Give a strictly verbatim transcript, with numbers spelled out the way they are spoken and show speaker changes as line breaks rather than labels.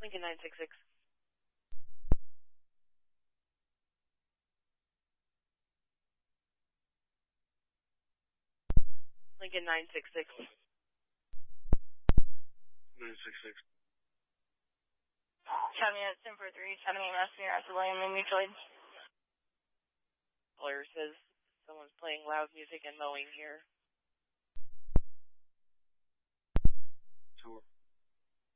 Lincoln nine six six. Lincoln nine six six.
nine six six.
County at ten four three, seven eight Messenger at the William and Mutual.
Lawyer says someone's playing loud music and mowing here.
Tour.